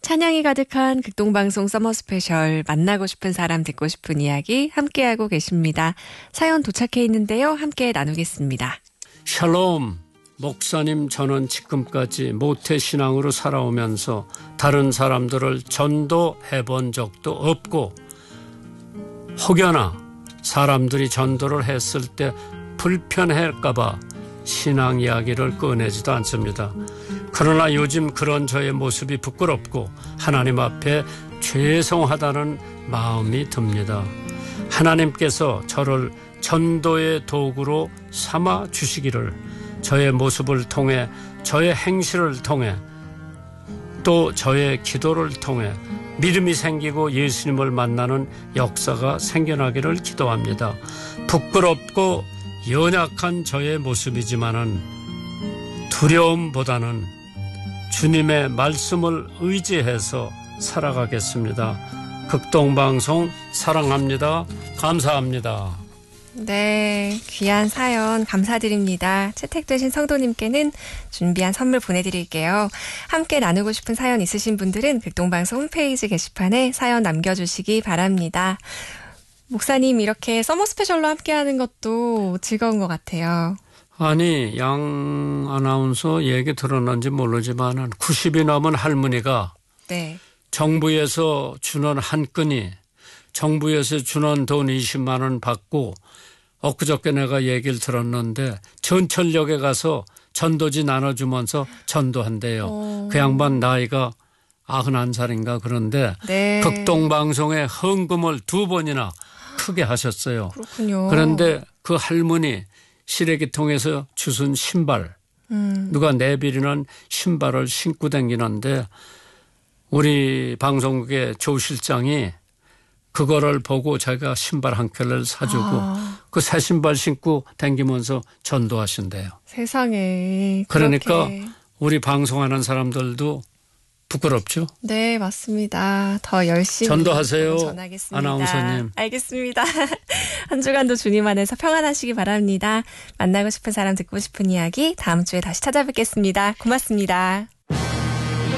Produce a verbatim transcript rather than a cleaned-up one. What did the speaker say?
찬양이 가득한 극동방송 서머 스페셜 만나고 싶은 사람 듣고 싶은 이야기 함께하고 계십니다. 사연 도착해 있는데요. 함께 나누겠습니다. 샬롬 목사님, 저는 지금까지 모태신앙으로 살아오면서 다른 사람들을 전도해 본 적도 없고 혹여나 사람들이 전도를 했을 때 불편할까 봐 신앙 이야기를 꺼내지도 않습니다. 그러나 요즘 그런 저의 모습이 부끄럽고 하나님 앞에 죄송하다는 마음이 듭니다. 하나님께서 저를 전도의 도구로 삼아 주시기를, 저의 모습을 통해, 저의 행실을 통해, 또 저의 기도를 통해 믿음이 생기고 예수님을 만나는 역사가 생겨나기를 기도합니다. 부끄럽고 연약한 저의 모습이지만은 두려움보다는 주님의 말씀을 의지해서 살아가겠습니다. 극동방송 사랑합니다. 감사합니다. 네, 귀한 사연 감사드립니다. 채택되신 성도님께는 준비한 선물 보내드릴게요. 함께 나누고 싶은 사연 있으신 분들은 극동방송 홈페이지 게시판에 사연 남겨주시기 바랍니다. 목사님, 이렇게 서머 스페셜로 함께하는 것도 즐거운 것 같아요. 아니, 양 아나운서 얘기 들었는지 모르지만 구십이 넘은 할머니가 네. 정부에서 주는 한 건이, 정부에서 주는 돈 이십만 원 받고 엊그저께 내가 얘기를 들었는데 전철역에 가서 전도지 나눠주면서 전도한대요. 오. 그 양반 나이가 아흔한 살인가 그런데 네. 극동방송에 헌금을 두 번이나 크게 하셨어요. 그렇군요. 그런데 그 할머니 시래기통에서 주순 신발, 음. 누가 내비리는 신발을 신고 다니는데 우리 방송국의 조 실장이 그거를 보고 제가 신발 한 켤레를 사주고 아. 그 새 신발 신고 다니면서 전도하신대요. 세상에. 그러니까 그렇게. 우리 방송하는 사람들도 부끄럽죠? 네, 맞습니다. 더 열심히 전도하세요. 전하겠습니다. 아나운서님. 알겠습니다. 한 주간도 주님 안에서 평안하시기 바랍니다. 만나고 싶은 사람, 듣고 싶은 이야기 다음 주에 다시 찾아뵙겠습니다. 고맙습니다.